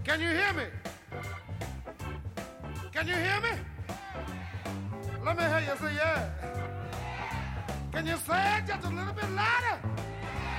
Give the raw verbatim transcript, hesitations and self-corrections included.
Can you hear me? Can you hear me? Let me hear you say yeah. Can you say it just a little bit louder?